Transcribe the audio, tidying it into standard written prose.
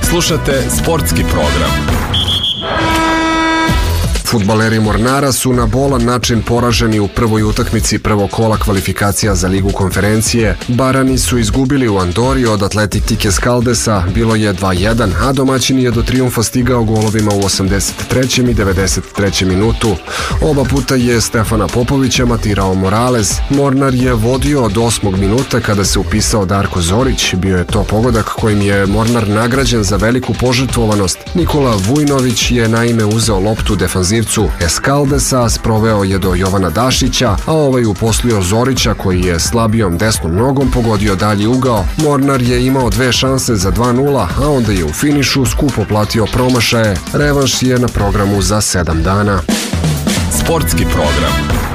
Slušate sportski program. Fudbaleri Mornara su na bolan način poraženi u prvoj utakmici prvog kola kvalifikacija za Ligu konferencije. Barani su izgubili u Andori od Atletike Skaldesa, bilo je 2-1, a domaćin je do trijumfa stigao golovima u 83. i 93. minutu. Oba puta je Stefana Popovića matirao Morales. Mornar je vodio od 8. minuta kada se upisao Darko Zorić. Bio je to pogodak kojim je Mornar nagrađen za veliku požrtvovanost. Nikola Vujnović je naime uzeo loptu defanzivcu Eskaldesa, sproveo je do Jovana Dašića, a ovaj uposlio Zorića koji je slabijom desnom nogom pogodio dalji ugao. Mornar je imao 2 šanse za 2-0, a onda je u finišu skupo platio promašaje. Revanš je na programu za 7 dana. Sportski program.